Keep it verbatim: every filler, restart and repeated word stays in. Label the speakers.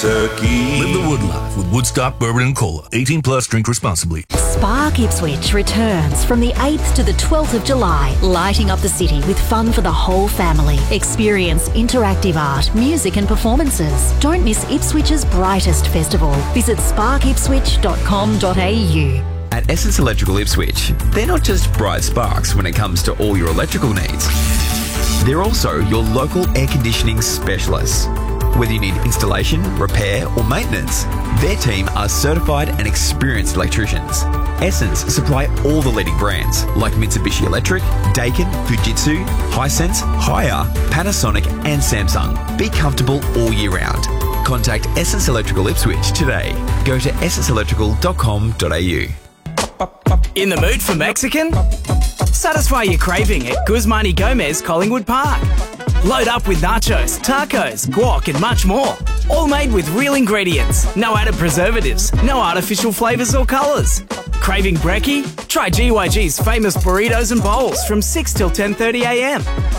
Speaker 1: turkey.
Speaker 2: Live the Wood life with Woodstock Bourbon and Cola. eighteen plus, drink responsibly.
Speaker 3: Spark Ipswich returns from the eighth to the twelfth of July, lighting up the city with fun for the whole family. Experience interactive art, music and performances. Don't miss Ipswich's brightest festival. Visit spark ipswich dot com dot a u.
Speaker 4: At Essence Electrical Ipswich, they're not just bright sparks when it comes to all your electrical needs. They're also your local air conditioning specialists. Whether you need installation, repair or maintenance, their team are certified and experienced electricians. Essence supply all the leading brands like Mitsubishi Electric, Daikin, Fujitsu, Hisense, Haier, Panasonic and Samsung. Be comfortable all year round. Contact Essence Electrical Ipswich today. Go to essence electrical dot com dot a u.
Speaker 5: In the mood for Mexican? Satisfy your craving at Guzman y Gomez Collingwood Park. Load up with nachos, tacos, guac and much more. All made with real ingredients. No added preservatives, no artificial flavours or colours. Craving brekkie? Try G Y G's famous burritos and bowls from six till ten thirty a m.